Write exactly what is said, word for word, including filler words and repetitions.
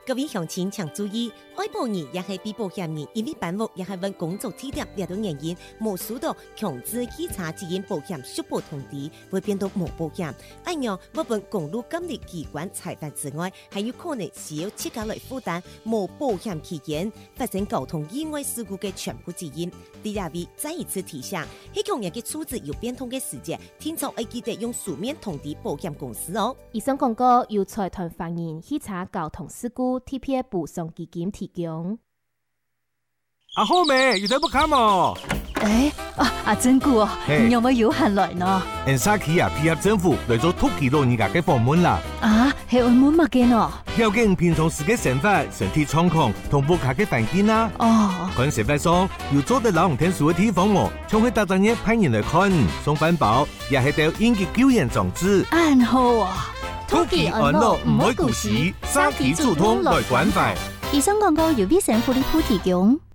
各位鄉親請注意，愛保人也係被保險人，因為辦屋也係為工作地點列到原因，冇收到強制檢查自然保險續保通知，會變到冇保險。按樣不本公路監理機關裁罰之外，還有可能需要自家來負擔冇保險期間發生交通意外事故嘅全部責任。第二位再一次提醒，喺強烈嘅處置有變通嘅時節，聽早要記得用書面通知保險公司哦。 以上廣告由財團法人汽車交通事故 T P A 補償基金提供。 阿好咩？要睇不卡嘛？ 誒，啊阿真姑哦，你有冇有閒來呢？ 人沙期啊，配合政府來做突擊老人家嘅訪問啦。 啊，係澳門乜嘅呢？ 了解你平常時嘅生活、身體狀況同屋企嘅環境啦。 哦， 看社會上有做得老人聽書嘅地方哦，像去大專業派人來看送飯包，也係到應急救援裝置。 安好啊！ 突擊安樂唔會顧時，沙期疏通來關懷。 以上廣告由衛生福利部提供。